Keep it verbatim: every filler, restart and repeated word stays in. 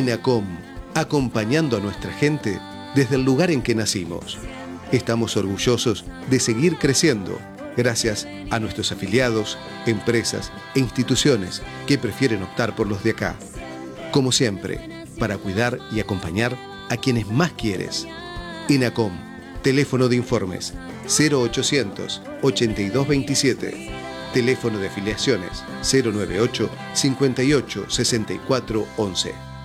ENACOM, acompañando a nuestra gente desde el lugar en que nacimos. Estamos orgullosos de seguir creciendo gracias a nuestros afiliados, empresas e instituciones que prefieren optar por los de acá. Como siempre, para cuidar y acompañar a quienes más quieres. ENACOM, teléfono de informes cero ochocientos, ochenta y dos veintisiete, teléfono de afiliaciones cero noventa y ocho, cincuenta y ocho, sesenta y cuatro once.